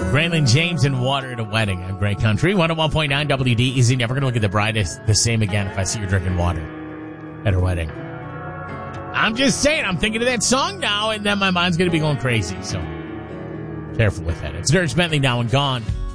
Braylon James and Water at a Wedding. A great country. 101.9 WD. Easy. Never going to look at the bride the same again if I see her drinking water at her wedding. I'm just saying, I'm thinking of that song now, and then my mind's going to be going crazy. So, careful with that. It's Dirge Bentley now and gone.